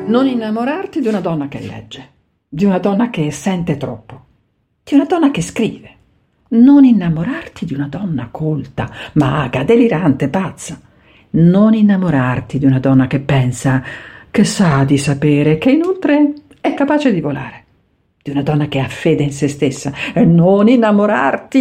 Non innamorarti di una donna che legge, di una donna che sente troppo, di una donna che scrive. Non innamorarti di una donna colta, maga, delirante, pazza. Non innamorarti di una donna che pensa, che sa di sapere, che inoltre è capace di volare. Di una donna che ha fede in se stessa. E non innamorarti